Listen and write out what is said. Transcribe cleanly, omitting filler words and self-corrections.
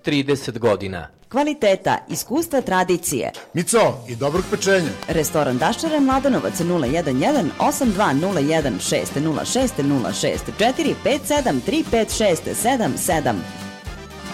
30 godina. Kvaliteta, iskustva, tradicije. Mico i dobrog pečenja. Restoran Daščara Mladenovac 011 8201 606 064 57 356 77.